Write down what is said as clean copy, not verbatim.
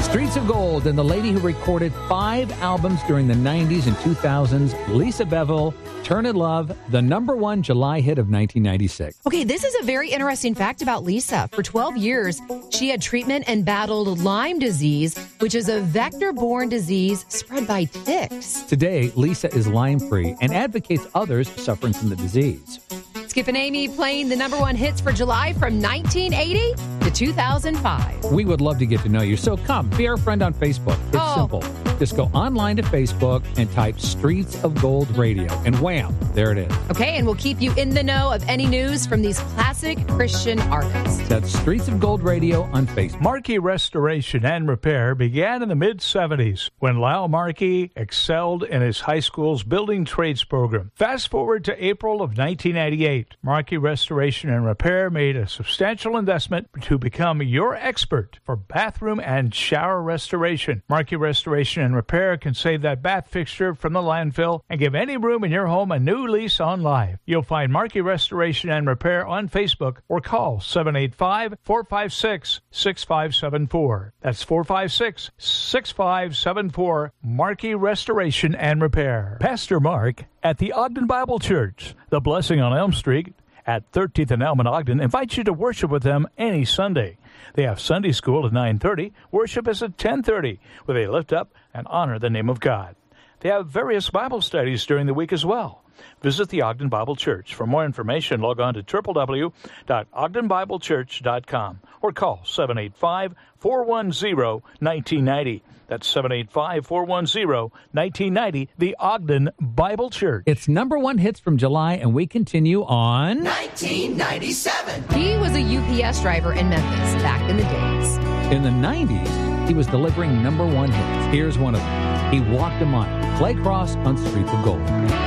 Streets of Gold and the lady who recorded 5 albums during the 90s and 2000s, Lisa Bevel, Turn in Love, the #1 July hit of 1996. Okay, this is a very interesting fact about Lisa. For 12 years, she had treatment and battled Lyme disease, which is a vector-borne disease spread by ticks. Today, Lisa is Lyme-free and advocates others suffering from the disease. Skip and Amy playing the #1 hits for July from 1980 to 2005. We would love to get to know you, so come, be our friend on Facebook. It's simple. Just go online to Facebook and type Streets of Gold Radio, and wham, there it is. Okay, and we'll keep you in the know of any news from these classic Christian artists. That's Streets of Gold Radio on Facebook. Markey Restoration and Repair began in the mid-'70s when Lyle Markey excelled in his high school's building trades program. Fast forward to April of 1998. Markey Restoration and Repair made a substantial investment to become your expert for bathroom and shower restoration. Markey Restoration and Repair can save that bath fixture from the landfill and give any room in your home a new lease on life. You'll find Markey Restoration and Repair on Facebook or call 785-456-6574. That's 456-6574, Markey Restoration and Repair. Pastor Mark at the Ogden Bible Church, the Blessing on Elm Street at 13th and Elm in Ogden, invites you to worship with them any Sunday. They have Sunday school at 9:30. Worship is at 10:30, where they lift up and honor the name of God. They have various Bible studies during the week as well. Visit the Ogden Bible Church. For more information, log on to www.ogdenbiblechurch.com or call 785-410-1990. That's 785-410-1990, the Ogden Bible Church. It's #1 hits from July, and we continue on 1997. He was a UPS driver in Memphis back in the days. In the 90s, he was delivering #1 hits. Here's one of them. He walked a mile, Clay Cross on Streets of Gold.